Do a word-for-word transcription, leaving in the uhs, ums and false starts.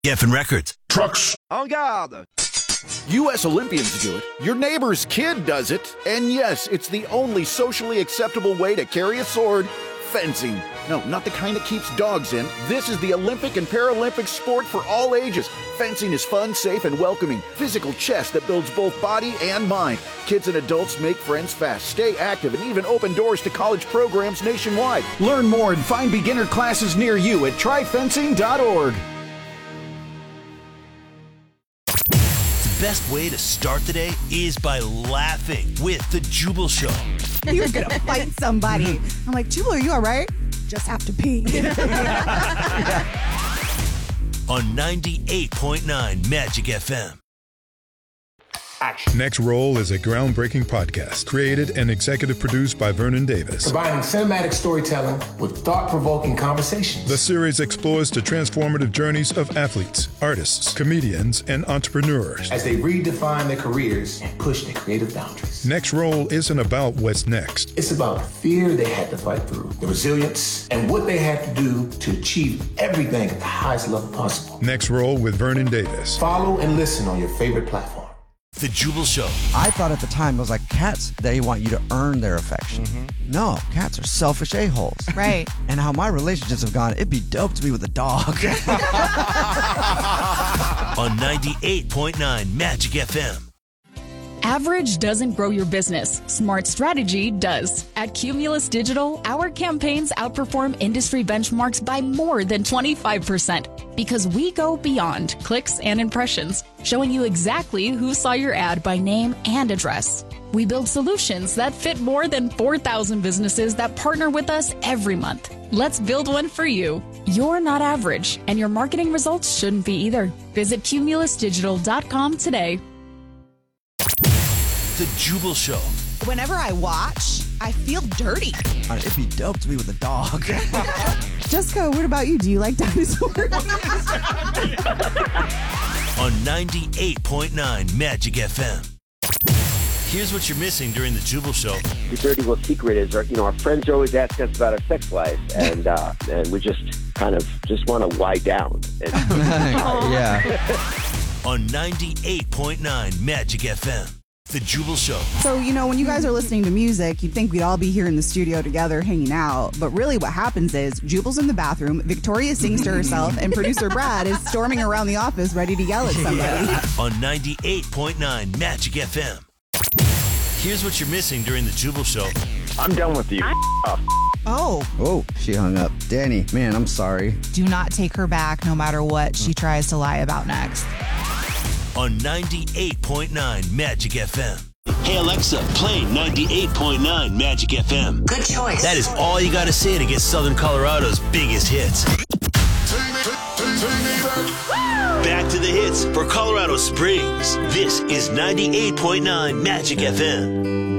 Geffen Records. Trucks. En garde. U S Olympians do it. Your neighbor's kid does it. And yes, it's the only socially acceptable way to carry a sword. Fencing. No, not the kind that keeps dogs in. This is the Olympic and Paralympic sport for all ages. Fencing is fun, safe, and welcoming. Physical chess that builds both body and mind. Kids and adults make friends fast, stay active, and even open doors to college programs nationwide. Learn more and find beginner classes near you at try fencing dot org. The best way to start the day is by laughing with The Jubal Show. You're going to fight somebody. I'm like, Jubal, are you all right? Just have to pee. On ninety-eight point nine Magic F M. Action. Next Roll is a groundbreaking podcast created and executive produced by Vernon Davis. Combining cinematic storytelling with thought-provoking conversations. The series explores the transformative journeys of athletes, artists, comedians, and entrepreneurs as they redefine their careers and push their creative boundaries. Next Roll isn't about what's next. It's about the fear they had to fight through, the resilience, and what they had to do to achieve everything at the highest level possible. Next Roll with Vernon Davis. Follow and listen on your favorite platform. The Jubal Show. I thought at the time, it was like cats, they want you to earn their affection. Mm-hmm. No, cats are selfish a-holes. Right. And how my relationships have gone, it'd be dope to be with a dog. On ninety-eight point nine Magic F M. Average doesn't grow your business. Smart strategy does. At Cumulus Digital, our campaigns outperform industry benchmarks by more than twenty-five percent because we go beyond clicks and impressions, showing you exactly who saw your ad by name and address. We build solutions that fit more than four thousand businesses that partner with us every month. Let's build one for you. You're not average, and your marketing results shouldn't be either. Visit cumulus digital dot com today. The Jubal Show. Whenever I watch, I feel dirty. It'd be dope to be with a dog. Jessica, what about you? Do you like dinosaurs? On ninety-eight point nine Magic F M. Here's what you're missing during the Jubal Show. The dirty little secret is, our, you know, our friends always ask us about our sex life, and uh, and we just kind of just want to lie down. And, Yeah. On ninety-eight point nine Magic F M. The Jubal Show. So, you know, when you guys are listening to music, you'd think we'd all be here in the studio together hanging out. But really what happens is Jubal's in the bathroom, Victoria sings to herself, and producer Brad is storming around the office ready to yell at somebody. On ninety-eight point nine Magic F M. Here's what you're missing during the Jubal Show. I'm done with you. Oh. Oh, she hung up. Danny, man, I'm sorry. Do not take her back no matter what she tries to lie about next. On ninety-eight point nine Magic F M. Hey Alexa, play ninety-eight point nine Magic F M. Good choice. That is all you got to say to get Southern Colorado's biggest hits. Back to the hits for Colorado Springs. This is ninety-eight point nine Magic F M.